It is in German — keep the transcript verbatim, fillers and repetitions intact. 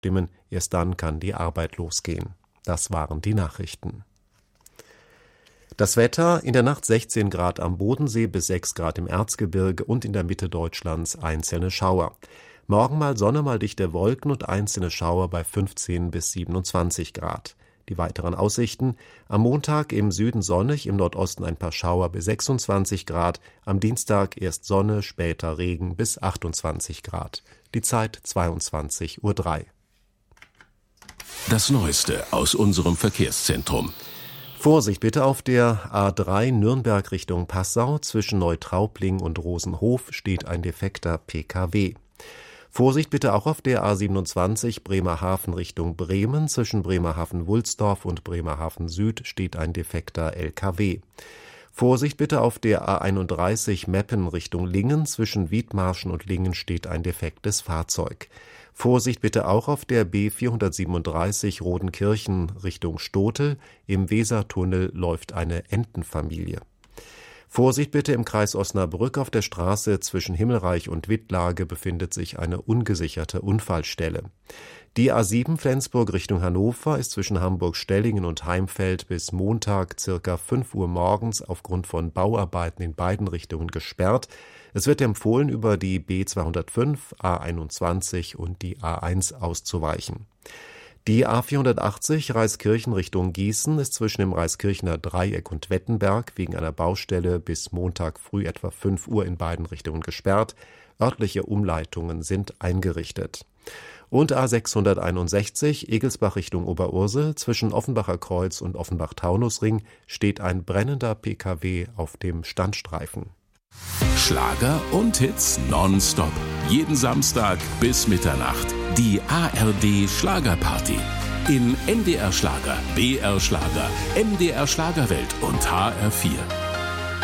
abstimmen. Erst dann kann die Arbeit losgehen. Das waren die Nachrichten. Das Wetter: in der Nacht sechzehn Grad am Bodensee bis sechs Grad im Erzgebirge und in der Mitte Deutschlands einzelne Schauer. Morgen mal Sonne, mal dichte Wolken und einzelne Schauer bei fünfzehn bis siebenundzwanzig Grad. Die weiteren Aussichten: am Montag im Süden sonnig, im Nordosten ein paar Schauer bis sechsundzwanzig Grad, am Dienstag erst Sonne, später Regen bis achtundzwanzig Grad. Die Zeit zweiundzwanzig Uhr drei. Das Neueste aus unserem Verkehrszentrum. Vorsicht bitte auf der A drei Nürnberg Richtung Passau. Zwischen Neutraubling und Rosenhof steht ein defekter P K W. Vorsicht bitte auch auf der A siebenundzwanzig Bremerhaven Richtung Bremen. Zwischen Bremerhaven-Wulsdorf und Bremerhaven Süd steht ein defekter L K W. Vorsicht bitte auf der A einunddreißig Meppen Richtung Lingen. Zwischen Wiedmarschen und Lingen steht ein defektes Fahrzeug. Vorsicht bitte auch auf der B vierhundertsiebenunddreißig Rodenkirchen Richtung Stotel. Im Wesertunnel läuft eine Entenfamilie. Vorsicht bitte im Kreis Osnabrück: auf der Straße zwischen Himmelreich und Wittlage befindet sich eine ungesicherte Unfallstelle. Die A sieben Flensburg Richtung Hannover ist zwischen Hamburg-Stellingen und Heimfeld bis Montag circa fünf Uhr morgens aufgrund von Bauarbeiten in beiden Richtungen gesperrt. Es wird empfohlen, über die B zweihundertfünf, A einundzwanzig und die A eins auszuweichen. Die A vierhundertachtzig Reiskirchen Richtung Gießen ist zwischen dem Reiskirchener Dreieck und Wettenberg wegen einer Baustelle bis Montag früh etwa fünf Uhr in beiden Richtungen gesperrt. Örtliche Umleitungen sind eingerichtet. Und A sechshunderteinundsechzig Egelsbach Richtung Oberursel zwischen Offenbacher Kreuz und Offenbach-Taunusring steht ein brennender P K W auf dem Standstreifen. Schlager und Hits nonstop. Jeden Samstag bis Mitternacht. Die A R D Schlagerparty. In N D R Schlager, B R Schlager, M D R Schlagerwelt und H R vier.